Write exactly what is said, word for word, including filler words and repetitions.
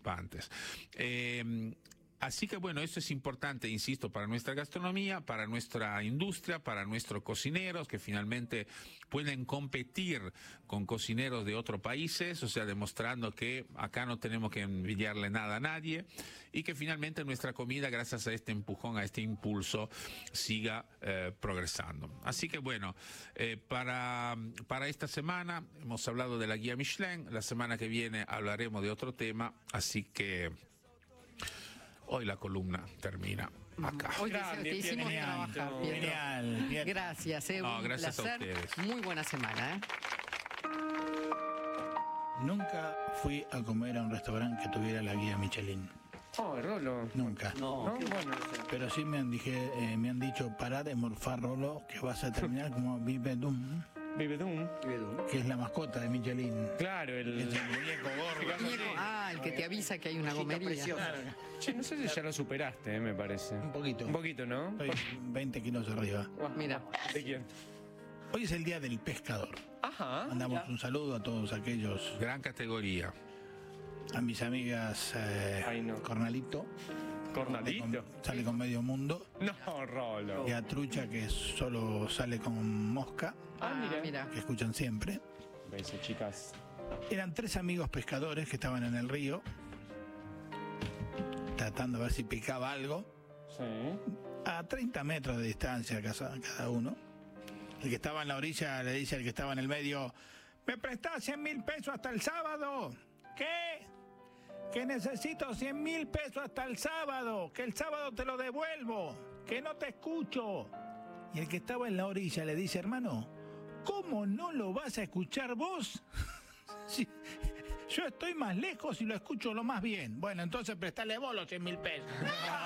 participantes. Eh, Así que bueno, eso es importante, insisto, para nuestra gastronomía, para nuestra industria, para nuestros cocineros que finalmente pueden competir con cocineros de otros países, o sea, demostrando que acá no tenemos que envidiarle nada a nadie y que finalmente nuestra comida, gracias a este empujón, a este impulso, siga eh, progresando. Así que bueno, eh, para, para esta semana hemos hablado de la guía Michelin, la semana que viene hablaremos de otro tema, así que hoy la columna termina acá. Hoy te, Grande, te hicimos genial, trabajar, Pietro. genial, bien. Gracias, eh, No, un gracias a placer. ustedes. Muy buena semana, ¿eh? Nunca fui a comer a un restaurante que tuviera la guía Michelin. Oh, Rolo. Nunca. No, No, bueno. Pero sí me han, dije, eh, me han dicho, pará de morfar, Rolo, que vas a terminar como Bibedum, Bibedum. que es la mascota de Michelin. Claro, el... Es el muñeco gordo. Muñeco, ah, el que te avisa que hay una gomería. Che, no sé si ya lo superaste, eh, me parece. Un poquito. Un poquito, ¿no? Estoy veinte kilos arriba. Mira. ¿De quién? Hoy es el día del pescador. Ajá. Mandamos un saludo a todos aquellos, Gran categoría. a mis amigas eh, Ay, no. Cornalito, Cornalito. con- sale con medio mundo, No, Rolo. y a Trucha, que solo sale con Mosca, Ah, mira. mira. que escuchan siempre. Besos, chicas. Eran tres amigos pescadores que estaban en el río, tratando de ver si picaba algo, Sí. a treinta metros de distancia casa- cada uno. El que estaba en la orilla le dice al que estaba en el medio, ¿me prestás cien mil pesos hasta el sábado? ¿Qué? Que necesito cien mil pesos hasta el sábado, que el sábado te lo devuelvo, que no te escucho. Y el que estaba en la orilla le dice, hermano, ¿cómo no lo vas a escuchar vos? Si yo estoy más lejos y lo escucho lo más bien. Bueno, entonces prestale vos los cien mil pesos.